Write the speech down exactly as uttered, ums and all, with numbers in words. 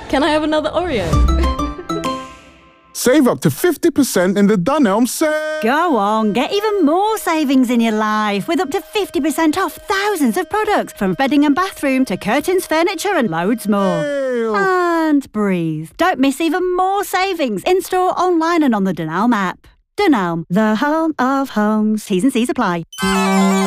Can I have another Oreo? Save up to fifty percent in the Dunelm sale. Go on, get even more savings in your life with up to fifty percent off thousands of products from bedding and bathroom to curtains, furniture and loads more. Ew. And breathe. Don't miss even more savings in-store, online and on the Dunelm app. Dunelm, the home of homes. T's and C's apply.